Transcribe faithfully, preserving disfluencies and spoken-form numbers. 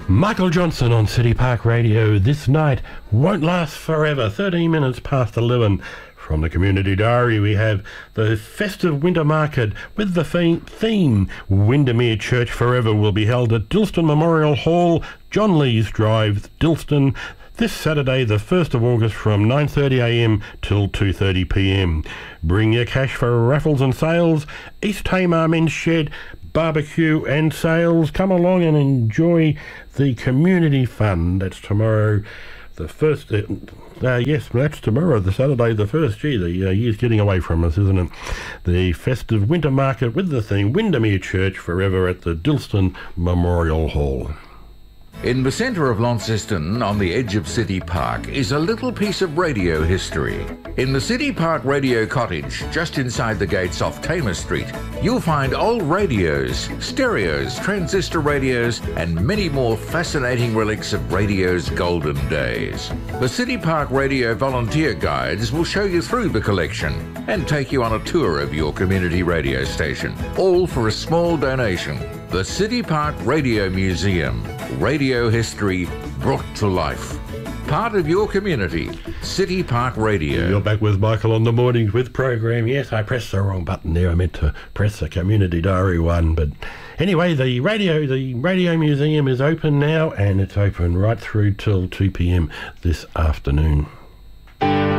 Michael Johnson on City Park Radio. This night won't last forever. thirteen minutes past eleven. From the Community Diary, we have the festive winter market with the theme Windermere Church Forever will be held at Dilston Memorial Hall, John Lees Drive, Dilston, this Saturday, the first of August, from nine thirty a m till two thirty p m. Bring your cash for raffles and sales. East Tamar Men's Shed, barbecue and sales. Come along and enjoy the community fun. That's tomorrow, the first. Uh, uh, yes, that's tomorrow, the Saturday the first. Gee, the uh, year's getting away from us, isn't it? The festive winter market with the theme Windermere Church Forever at the Dilston Memorial Hall. In the centre of Launceston, on the edge of City Park, is a little piece of radio history. In the City Park Radio Cottage, just inside the gates off Tamer Street, you'll find old radios, stereos, transistor radios, and many more fascinating relics of radio's golden days. The City Park Radio volunteer guides will show you through the collection and take you on a tour of your community radio station, all for a small donation. The City Park Radio Museum. Radio history brought to life. Part of your community. City Park Radio. You're back with Michael on the Mornings with program. Yes, I pressed the wrong button there. I meant to press the Community Diary one. But anyway, the radio, the Radio Museum is open now, and it's open right through till two p m this afternoon.